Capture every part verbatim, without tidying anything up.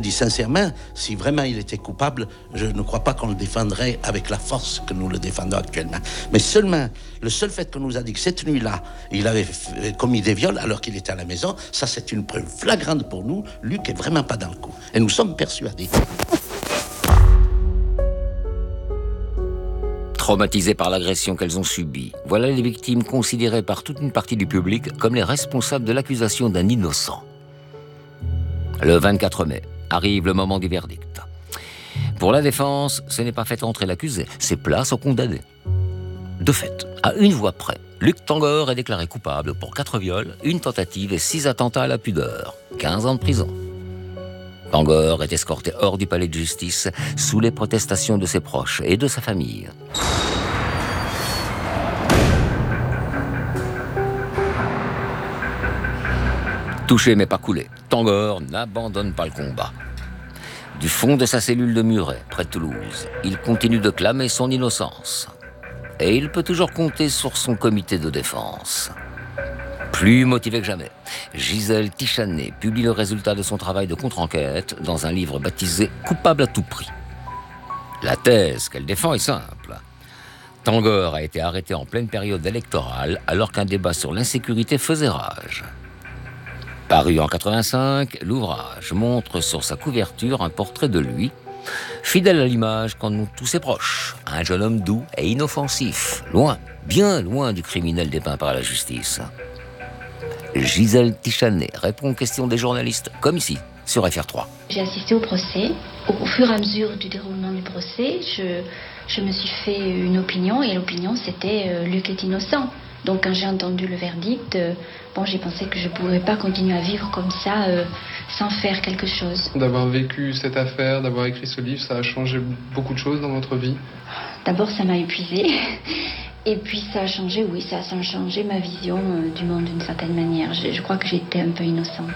dis sincèrement, si vraiment il était coupable, je ne crois pas qu'on le défendrait avec la force que nous le défendons actuellement. Mais seulement, le seul fait qu'on nous a dit que cette nuit-là, il avait f- commis des viols alors qu'il était à la maison, ça c'est une preuve flagrante pour nous. Luc est vraiment pas dans le coup. Et nous sommes persuadés. Traumatisées par l'agression qu'elles ont subie, voilà les victimes considérées par toute une partie du public comme les responsables de l'accusation d'un innocent. Le vingt-quatre mai, arrive le moment du verdict. Pour la défense, ce n'est pas fait entrer l'accusé, c'est place au condamné. De fait, à une voix près, Luc Tangor est déclaré coupable pour quatre viols, une tentative et six attentats à la pudeur, quinze ans de prison. Tangor est escorté hors du palais de justice sous les protestations de ses proches et de sa famille. Touché mais pas coulé, Tangor n'abandonne pas le combat. Du fond de sa cellule de Muret, près de Toulouse, il continue de clamer son innocence. Et il peut toujours compter sur son comité de défense. Plus motivé que jamais, Gisèle Tichanet publie le résultat de son travail de contre-enquête dans un livre baptisé « Coupable à tout prix ». La thèse qu'elle défend est simple. Tangor a été arrêté en pleine période électorale alors qu'un débat sur l'insécurité faisait rage. Paru en quatre-vingt-cinq, l'ouvrage montre sur sa couverture un portrait de lui, fidèle à l'image qu'en ont tous ses proches. Un jeune homme doux et inoffensif, loin, bien loin du criminel dépeint par la justice. Gisèle Tichanet répond aux questions des journalistes, comme ici, sur F R trois. J'ai assisté au procès. Au, au fur et à mesure du déroulement du procès, je, je me suis fait une opinion, et l'opinion c'était euh, Luc est innocent. Donc quand j'ai entendu le verdict, euh, bon, j'ai pensé que je ne pourrais pas continuer à vivre comme ça, euh, sans faire quelque chose. D'avoir vécu cette affaire, d'avoir écrit ce livre, ça a changé beaucoup de choses dans votre vie? D'abord, ça m'a épuisée. Et puis ça a changé, oui, ça a changé ma vision euh, du monde d'une certaine manière. Je, je crois que j'étais un peu innocente.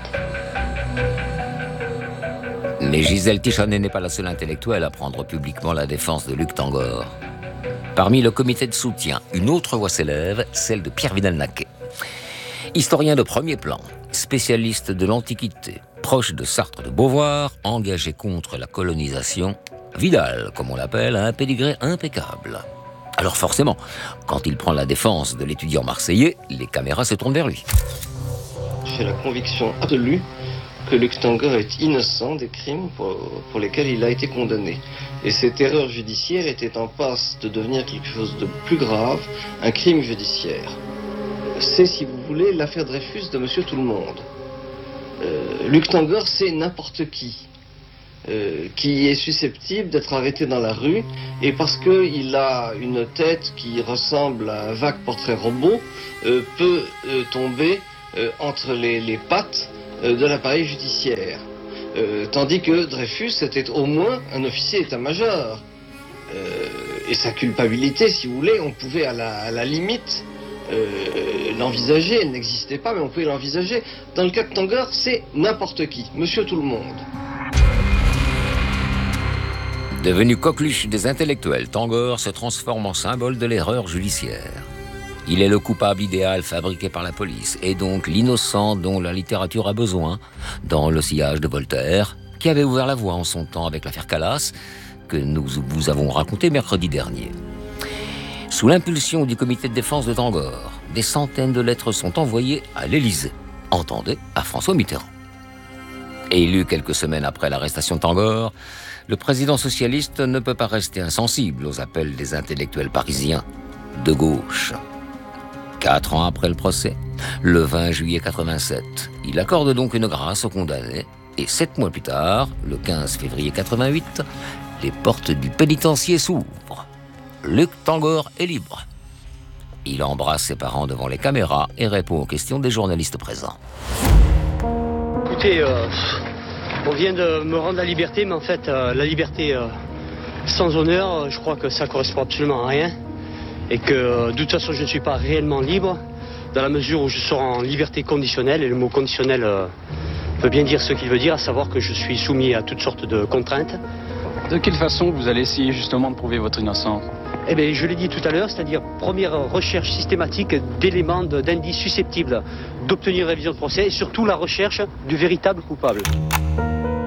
Mais Gisèle Tichanet n'est pas la seule intellectuelle à prendre publiquement la défense de Luc Tangor. Parmi le comité de soutien, une autre voix s'élève, celle de Pierre Vidal-Naquet. Historien de premier plan, spécialiste de l'Antiquité, proche de Sartre de Beauvoir, engagé contre la colonisation, Vidal, comme on l'appelle, a un pédigré impeccable. Alors forcément, quand il prend la défense de l'étudiant marseillais, les caméras se tournent vers lui. J'ai la conviction absolue que Luc Tangor est innocent des crimes pour, pour lesquels il a été condamné. Et cette erreur judiciaire était en passe de devenir quelque chose de plus grave, un crime judiciaire. C'est, si vous voulez, l'affaire Dreyfus de Monsieur Tout-le-Monde. Euh, Luc Tangor, c'est n'importe qui. Euh, qui est susceptible d'être arrêté dans la rue, et parce qu'il a une tête qui ressemble à un vague portrait robot, euh, peut euh, tomber euh, entre les, les pattes euh, de l'appareil judiciaire. Euh, tandis que Dreyfus était au moins un officier état-major. Euh, et sa culpabilité, si vous voulez, on pouvait à la, à la limite euh, l'envisager. Elle n'existait pas, mais on pouvait l'envisager. Dans le cas de Tangor, c'est n'importe qui, Monsieur Tout-le-Monde. Devenu coqueluche des intellectuels, Tangor se transforme en symbole de l'erreur judiciaire. Il est le coupable idéal fabriqué par la police, et donc l'innocent dont la littérature a besoin, dans le sillage de Voltaire, qui avait ouvert la voie en son temps avec l'affaire Calas, que nous vous avons raconté mercredi dernier. Sous l'impulsion du comité de défense de Tangor, des centaines de lettres sont envoyées à l'Élysée, entendez, à François Mitterrand. Élu quelques semaines après l'arrestation de Tangor, le président socialiste ne peut pas rester insensible aux appels des intellectuels parisiens de gauche. Quatre ans après le procès, le vingt juillet quatre-vingt-sept, il accorde donc une grâce aux condamnés, et sept mois plus tard, le quinze février quatre-vingt-huit, les portes du pénitencier s'ouvrent. Luc Tangor est libre. Il embrasse ses parents devant les caméras et répond aux questions des journalistes présents. Écoutez, euh, on vient de me rendre la liberté, mais en fait, euh, la liberté euh, sans honneur, je crois que ça correspond absolument à rien. Et que euh, de toute façon, je ne suis pas réellement libre, dans la mesure où je serai en liberté conditionnelle, et le mot conditionnel euh, veut bien dire ce qu'il veut dire, à savoir que je suis soumis à toutes sortes de contraintes. De quelle façon vous allez essayer justement de prouver votre innocence? Eh bien, je l'ai dit tout à l'heure, c'est-à-dire première recherche systématique d'éléments, d'indices susceptibles d'obtenir une révision de procès, et surtout la recherche du véritable coupable.